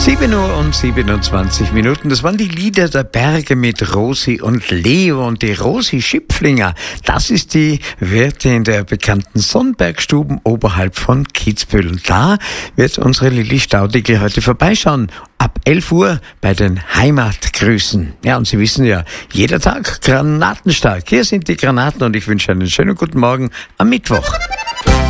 7:27. Das waren die Lieder der Berge mit Rosi und Leo und die Rosi Schipflinger. Das ist die Wirtin in der bekannten Sonnbergstuben oberhalb von Kitzbühel. Und da wird unsere Lilli Staudigl heute vorbeischauen. Ab 11 Uhr bei den Heimatgrüßen. Ja, und Sie wissen ja, jeder Tag granatenstark. Hier sind die Granaten und ich wünsche einen schönen guten Morgen am Mittwoch.